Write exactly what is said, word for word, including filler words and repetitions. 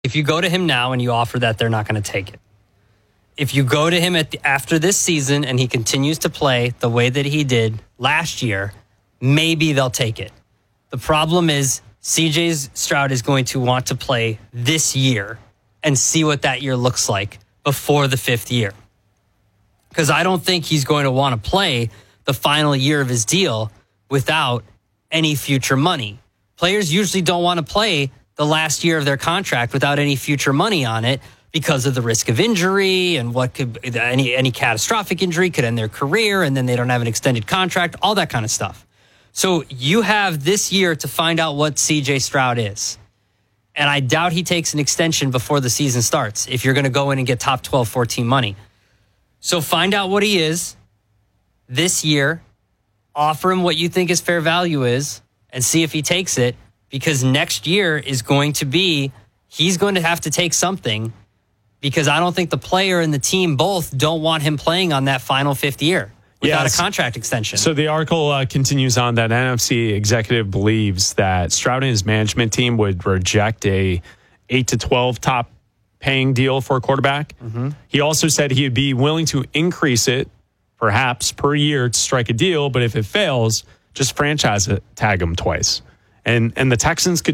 If you go to him now and you offer that, they're not going to take it. If you go to him at the, after this season and he continues to play the way that he did last year, maybe they'll take it. The problem is C J Stroud is going to want to play this year and see what that year looks like before the fifth year. Because I don't think he's going to want to play the final year of his deal without any future money. Players usually don't want to play the last year of their contract without any future money on it because of the risk of injury and what could any any catastrophic injury could end their career, and then they don't have an extended contract, all that kind of stuff. So you have this year to find out what C J Stroud is. And I doubt he takes an extension before the season starts if you're going to go in and get top twelve, fourteen money. So find out what he is this year, offer him what you think his fair value is, and see if he takes it, because next year is going to be, he's going to have to take something, because I don't think the player and the team both don't want him playing on that final fifth year without yes. a contract extension. So the article uh, continues on that N F C executive believes that Stroud and his management team would reject a eight to twelve top paying deal for a quarterback. Mm-hmm. He also said he'd be willing to increase it perhaps per year to strike a deal, but if it fails, just franchise it, tag him twice. And and the Texans could